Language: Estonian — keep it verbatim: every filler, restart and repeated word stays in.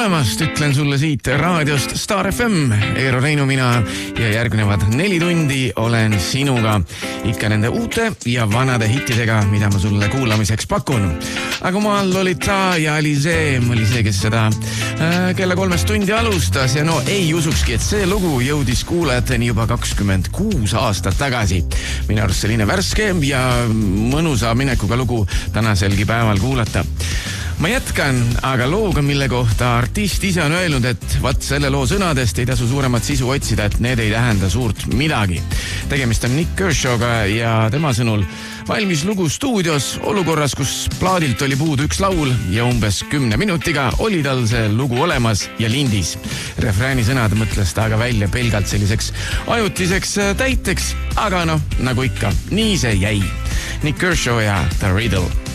tulemast, ütlen sulle siit raadiost Star F M, Eero Reinu mina ja järgnevad neli tundi olen sinuga ikka nende uute ja vanade hittidega, mida ma sulle kuulamiseks pakun. Aga maal olid ta ja oli see, oli see, kes seda äh, kella kolmest tundi alustas ja no ei usukski, et see lugu jõudis kuulajateni juba kakskümmend kuus aastat tagasi. Minu arust selline värske ja mõnusa minekuga lugu tänaselgi päeval kuulata. Ma jätkan aga looga, mille kohta artist ise on öelnud, et vat selle loo sõnadest ei tasu suuremat sisu otsida, et need ei tähenda suurt midagi. Tegemist on Nick Kershaw'ga ja tema sõnul valmis lugu stuudios olukorras, kus plaadilt oli puudu üks laul ja umbes kümne minutiga oli tal see lugu olemas ja lindis. Refrääni sõnad mõtles ta aga välja pelgalt selliseks ajutiseks täiteks, aga noh, nagu ikka, nii see jäi. Nick Kershaw ja The Riddle.